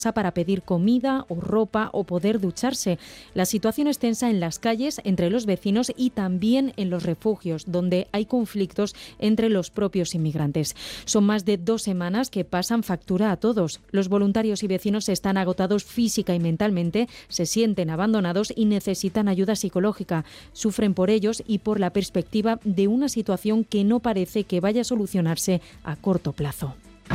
para pedir comida o ropa o poder ducharse. La situación es tensa en las calles, entre los vecinos y también en los refugios, donde hay conflictos entre los propios inmigrantes. Son más de 2 semanas que pasan factura a todos. Los voluntarios y vecinos están agotados física y mentalmente, se sienten abandonados y necesitan ayuda psicológica. Sufren por ellos y por la perspectiva de una situación que no parece que vaya a solucionarse a corto plazo.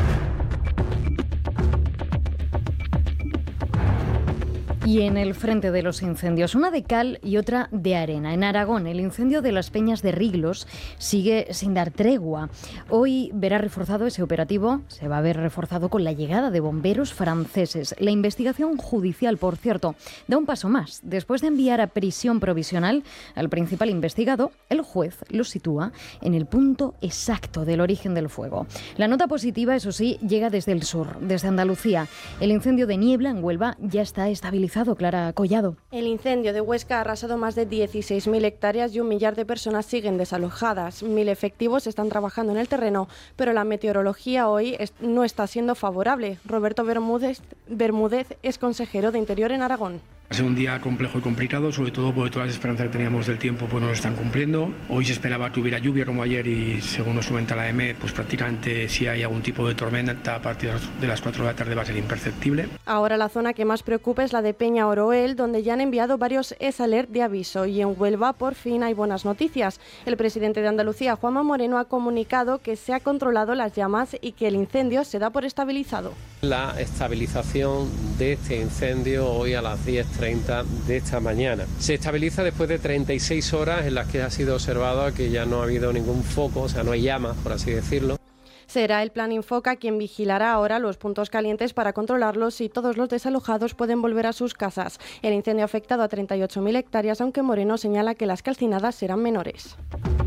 Y en el frente de los incendios, una de cal y otra de arena. En Aragón, el incendio de las Peñas de Riglos sigue sin dar tregua. Hoy verá reforzado ese operativo, se va a ver reforzado con la llegada de bomberos franceses. La investigación judicial, por cierto, da un paso más. Después de enviar a prisión provisional al principal investigado, el juez lo sitúa en el punto exacto del origen del fuego. La nota positiva, eso sí, llega desde el sur, desde Andalucía. El incendio de Niebla, en Huelva, ya está estabilizado. Clara Collado. El incendio de Huesca ha arrasado más de 16.000 hectáreas y 1 millar de personas siguen desalojadas. 1.000 efectivos están trabajando en el terreno, pero la meteorología hoy no está siendo favorable. Roberto Bermúdez es consejero de Interior en Aragón. Ha sido un día complejo y complicado, sobre todo porque todas las esperanzas que teníamos del tiempo pues no lo están cumpliendo. Hoy se esperaba que hubiera lluvia como ayer y según nos comenta la EME, pues prácticamente si hay algún tipo de tormenta a partir de las 4 de la tarde va a ser imperceptible. Ahora la zona que más preocupa es la de Peña Oroel, donde ya han enviado varios S-Alert de aviso, y en Huelva por fin hay buenas noticias. El presidente de Andalucía, Juanma Moreno, ha comunicado que se ha controlado las llamas y que el incendio se da por estabilizado. La estabilización de este incendio hoy a las 10:30 de esta mañana. Se estabiliza después de 36 horas en las que ha sido observado que ya no ha habido ningún foco, o sea, no hay llamas, por así decirlo. Será el Plan Infoca quien vigilará ahora los puntos calientes para controlarlos y todos los desalojados pueden volver a sus casas. El incendio ha afectado a 38.000 hectáreas, aunque Moreno señala que las calcinadas serán menores.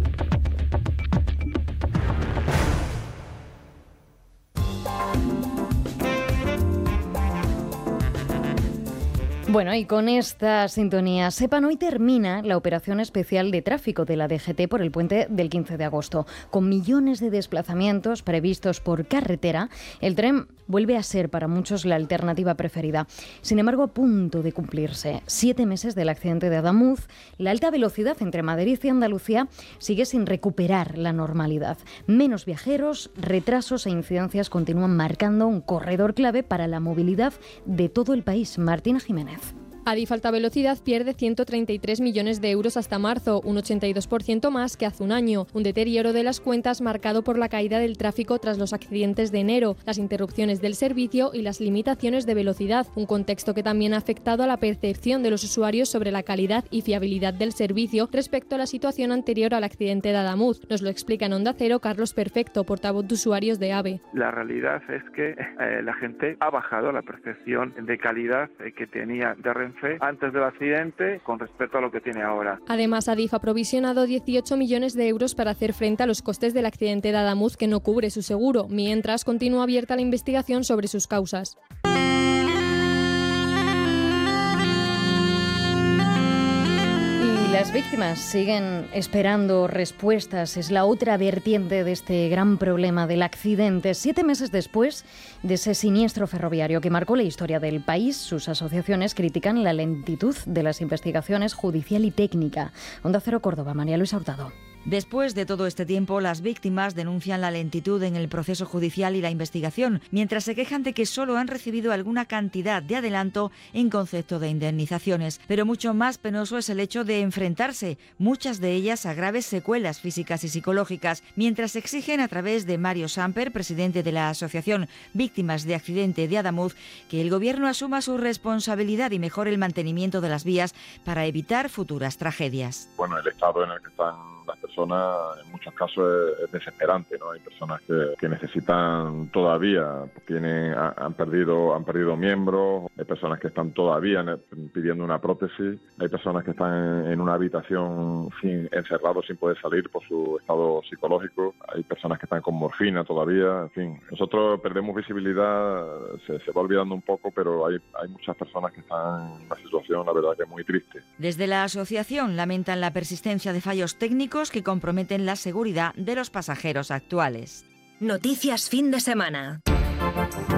Bueno, y con esta sintonía, sepan, hoy termina la operación especial de tráfico de la DGT por el puente del 15 de agosto. Con millones de desplazamientos previstos por carretera, el tren vuelve a ser para muchos la alternativa preferida. Sin embargo, a punto de cumplirse 7 meses del accidente de Adamuz, la alta velocidad entre Madrid y Andalucía sigue sin recuperar la normalidad. Menos viajeros, retrasos e incidencias continúan marcando un corredor clave para la movilidad de todo el país. Martina Jiménez. Adif Alta Velocidad pierde 133 millones de euros hasta marzo, un 82% más que hace un año. Un deterioro de las cuentas marcado por la caída del tráfico tras los accidentes de enero, las interrupciones del servicio y las limitaciones de velocidad. Un contexto que también ha afectado a la percepción de los usuarios sobre la calidad y fiabilidad del servicio respecto a la situación anterior al accidente de Adamuz. Nos lo explica en Onda Cero Carlos Perfecto, portavoz de usuarios de AVE. La realidad es que la gente ha bajado la percepción de calidad que tenía de Renfe antes del accidente con respecto a lo que tiene ahora. Además, Adif ha provisionado 18 millones de euros para hacer frente a los costes del accidente de Adamuz que no cubre su seguro, mientras continúa abierta la investigación sobre sus causas. Las víctimas siguen esperando respuestas. Es la otra vertiente de este gran problema del accidente. 7 meses después de ese siniestro ferroviario que marcó la historia del país, sus asociaciones critican la lentitud de las investigaciones judicial y técnica. Onda Cero Córdoba, María Luisa Hurtado. Después de todo este tiempo, las víctimas denuncian la lentitud en el proceso judicial y la investigación, mientras se quejan de que solo han recibido alguna cantidad de adelanto en concepto de indemnizaciones. Pero mucho más penoso es el hecho de enfrentarse, muchas de ellas a graves secuelas físicas y psicológicas, mientras exigen a través de Mario Samper, presidente de la Asociación Víctimas de Accidente de Adamuz, que el Gobierno asuma su responsabilidad y mejore el mantenimiento de las vías para evitar futuras tragedias. Bueno, el estado en el que están las personas en muchos casos es desesperante, ¿no? Hay personas que necesitan todavía, han perdido miembros, hay personas que están todavía pidiendo una prótesis, hay personas que están en una habitación encerrados sin poder salir por su estado psicológico, hay personas que están con morfina todavía, en fin. Nosotros perdemos visibilidad, se va olvidando un poco, pero hay muchas personas que están en una situación, la verdad, que es muy triste. Desde la asociación lamentan la persistencia de fallos técnicos que comprometen la seguridad de los pasajeros actuales. Noticias fin de semana.